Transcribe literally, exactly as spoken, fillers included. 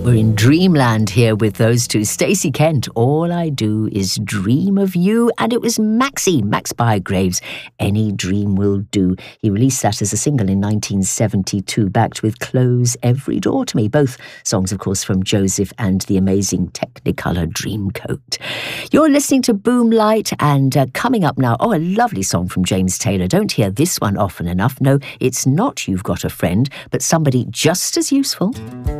We're in dreamland here with those two. Stacey Kent, All I Do Is Dream of You. And it was Maxi, Max Bygraves, Any Dream Will Do. He released that as a single in nineteen seventy-two, backed with Close Every Door to Me. Both songs, of course, from Joseph and the amazing Technicolor Dreamcoat. You're listening to Boomlight, and uh, coming up now, oh, a lovely song from James Taylor. Don't hear this one often enough. No, it's not You've Got a Friend, but somebody just as useful.